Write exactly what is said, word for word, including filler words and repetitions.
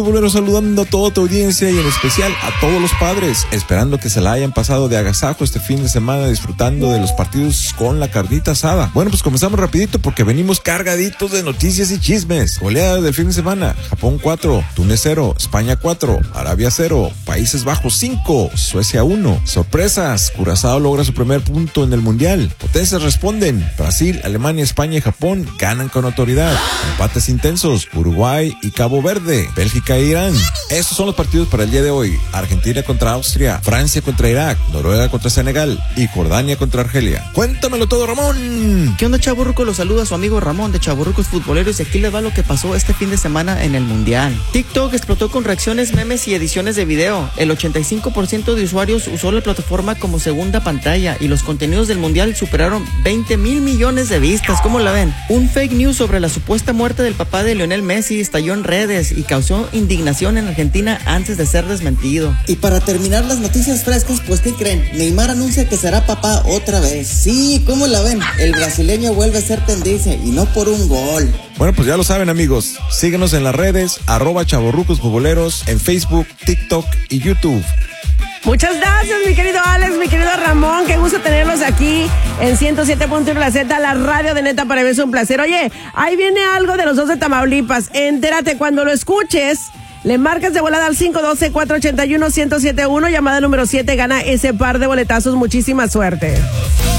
Futboleros, saludando a toda tu audiencia y en especial a todos los padres, esperando que se la hayan pasado de agasajo este fin de semana disfrutando de los partidos con la carnita asada. Bueno, pues comenzamos rapidito porque venimos cargaditos de noticias y chismes. Goleadas del fin de semana: Japón cuatro, Túnez cero, España cuatro, Arabia cero, Países Bajos cinco, Suecia uno. Sorpresas: Curazao logra su primer punto en el Mundial. Potencias responden: Brasil, Alemania, España y Japón ganan con autoridad. Empates intensos: Uruguay y Cabo Verde, Bélgica e Irán. Estos son los partidos para el día de hoy: Argentina contra Austria, Francia contra Irak, Noruega contra Senegal y Jordania contra Argelia. Cuéntamelo todo, Ramón. ¿Qué onda, Chavorruco? Los saluda su amigo Ramón de Chavorrucos Futboleros y aquí les va lo que pasó este fin de semana en el Mundial. TikTok explotó con reacciones, memes y ediciones de video. El ochenta y cinco por ciento de usuarios usó la plataforma como segunda pantalla y los contenidos del Mundial superaron veinte mil millones de vistas. ¿Cómo la ven? Un fake news sobre la supuesta muerte del papá de Lionel Messi estalló en redes y causó indignación en Argentina antes de ser desmentido. Y para terminar las noticias frescas, pues ¿qué creen? Neymar anuncia que será papá otra vez. Sí, ¿cómo la ven? El brasileño vuelve a ser tendencia y no por un gol. Bueno, pues ya lo saben, amigos. Síguenos en las redes, arroba Chavorrucos Futboleros, en Facebook, TikTok y YouTube. Muchas gracias, mi querido Alex, mi querido Ramón. Qué gusto tenerlos aquí en ciento siete punto uno La Z, la radio de Neta para mí es un placer. Oye, ahí viene algo de los dos de Tamaulipas. Entérate cuando lo escuches. Le marcas de volada al cinco uno dos, cuatro ocho uno, uno cero siete uno. Llamada número siete, gana ese par de boletazos. Muchísima suerte.